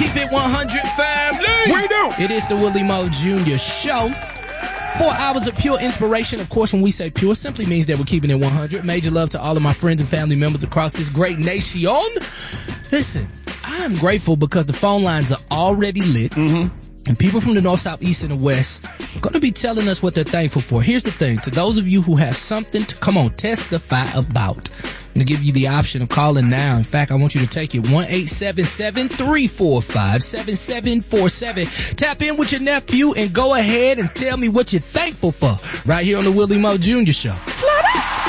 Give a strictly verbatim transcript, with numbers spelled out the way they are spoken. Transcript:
Keep it one hundred, family. We do. It is the Willie Mo Junior Show. Four hours of pure inspiration. Of course, when we say pure, simply means that we're keeping it one hundred. Major love to all of my friends and family members across this great nation. Listen, I'm grateful because the phone lines are already lit. Mm-hmm. And people from the north, south, east, and the west are going to be telling us what they're thankful for. Here's the thing. To those of you who have something to, come on, testify about, I'm going to give you the option of calling now. In fact, I want you to take it. one eight seven seven, three four five, seven seven four seven. Tap in with your nephew and go ahead and tell me what you're thankful for right here on the Willie Mo Junior Show.